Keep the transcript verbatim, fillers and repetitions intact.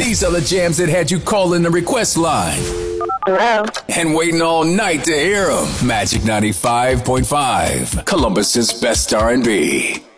These are the jams that had you calling the request line Hello. and waiting all night to hear them. Magic ninety-five point five, Columbus's best R and B.